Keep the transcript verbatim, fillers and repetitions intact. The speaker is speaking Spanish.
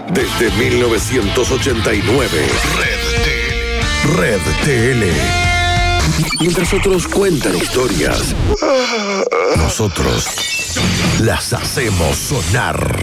Desde mil novecientos ochenta y nueve. Red T L. Red T L. Mientras otros cuentan historias, nosotros las hacemos sonar.